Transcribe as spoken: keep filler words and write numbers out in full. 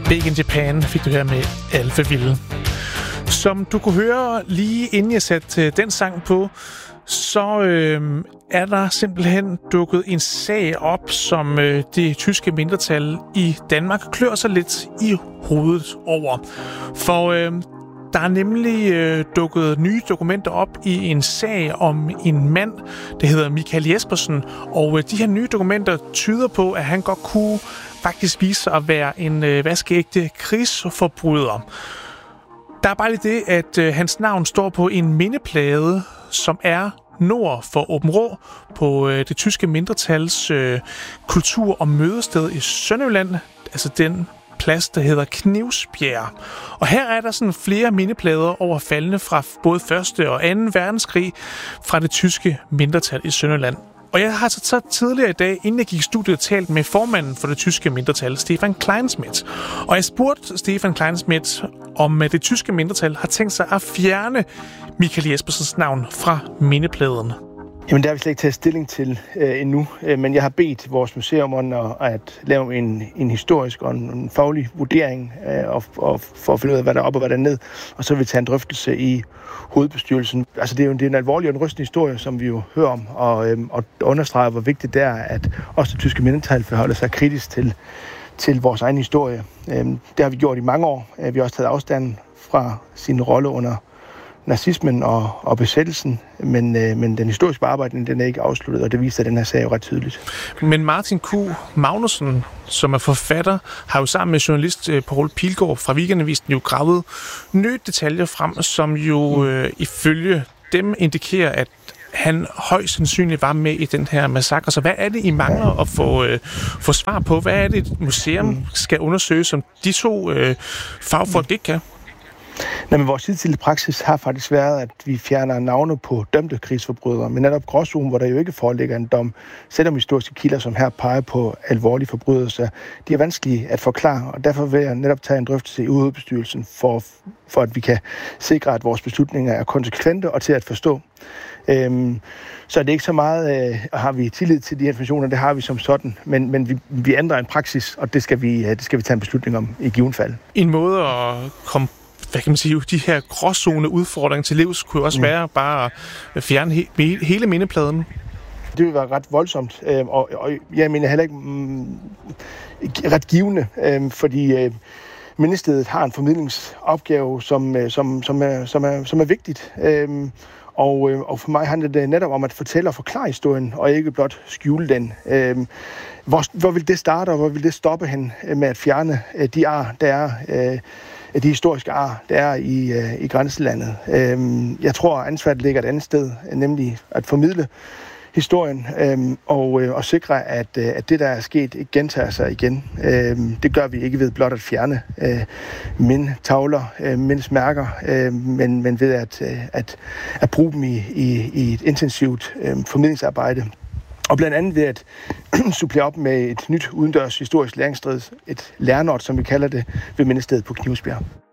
Big in Japan fik du her med Alphaville. Som du kunne høre lige inden jeg satte den sang på, så øh, er der simpelthen dukket en sag op, som øh, det tyske mindretal i Danmark klør sig lidt i hovedet over. For øh, der er nemlig øh, dukket nye dokumenter op i en sag om en mand, der hedder Michael Jespersen. Og øh, de her nye dokumenter tyder på, at han godt kunne faktisk vise sig at være en øh, vaskeægte krigsforbryder. Der er bare lige det, at øh, hans navn står på en mindeplade, som er nord for Aabenraa på øh, det tyske mindretals øh, kultur- og mødested i Sønderjylland. Altså den plads, der hedder Knivsbjerg. Og her er der sådan flere mindeplader over faldne fra både første og anden verdenskrig fra det tyske mindretal i Sønderjylland. Og jeg har så, så tidligere i dag, inden jeg gik i studiet, talt med formanden for det tyske mindretal, Stefan Kleinschmidt. Og jeg spurgte Stefan Kleinschmidt, om det tyske mindretal har tænkt sig at fjerne Michael Jespersens navn fra mindepladen. Jamen, det har vi slet ikke taget stilling til øh, endnu, men jeg har bedt vores museum om at, at lave en, en historisk og en, en faglig vurdering øh, og, og for at finde ud af, hvad der er op og hvad der er ned, og så vil vi tage en drøftelse i hovedbestyrelsen. Altså, det er jo det er en alvorlig og en rystende historie, som vi jo hører om, og, øhm, og understreger, hvor vigtigt det er, at også det tyske mindretal forholder sig kritisk til, til vores egen historie. Øhm, det har vi gjort i mange år. Vi har også taget afstand fra sin rolle under nazismen og, og besættelsen, men, øh, men den historiske bearbejdning, den er ikke afsluttet, og det viser den her sag jo ret tydeligt. Men Martin Q. Magnussen, som er forfatter, har jo sammen med journalist Poul Pilgaard fra Weekendavisen jo gravet nye detaljer frem, som jo øh, ifølge dem indikerer, at han højst sandsynligt var med i den her massakre. Så hvad er det, I mangler at få, øh, få svar på? Hvad er det, et museum skal undersøge, som de to øh, fagfolk ikke kan? Nej, men vores hidtidige praksis har faktisk været, at vi fjerner navne på dømte krigsforbrydere, men netop gråzonen, hvor der jo ikke foreligger en dom, selvom historiske kilder, som her peger på alvorlige forbrydelser, de er vanskelige at forklare, og derfor vil jeg netop tage en drøftelse i hovedbestyrelsen for, for at vi kan sikre, at vores beslutninger er konsekvente og til at forstå. Øhm, så det er ikke så meget, øh, har vi tillid til de informationer, det har vi som sådan, men, men vi, vi ændrer en praksis, og det skal, vi, det skal vi tage en beslutning om i given fald. En måde at komme hvad kan man sige, de her gråzone udfordringer til livs kunne også være bare at fjerne he- hele mindepladen. Det vil være ret voldsomt, øh, og, og jeg mener heller ikke mm, ret givende, øh, fordi øh, mindestedet har en formidlingsopgave, som, øh, som, som, er, som, er, som er vigtigt. Øh, og, øh, og for mig handler det netop om at fortælle og forklare historien, og ikke blot skjule den. Øh, hvor, hvor vil det starte, og hvor vil det stoppe hen med at fjerne øh, de ar, der er øh, de historiske ar, der er i, øh, i grænselandet. Øhm, jeg tror, at ansvaret ligger et andet sted, nemlig at formidle historien øhm, og, øh, og sikre, at, øh, at det, der er sket, ikke gentager sig igen. Øhm, det gør vi ikke ved blot at fjerne øh, mindetavler, øh, mindesmærker, øh, men, men ved at, øh, at, at bruge dem i, i, i et intensivt øh, formidlingsarbejde. Og blandt andet ved at supplere op med et nyt udendørs historisk læringssted, et lærnort, som vi kalder det, ved mindestedet på Knivsbjerg.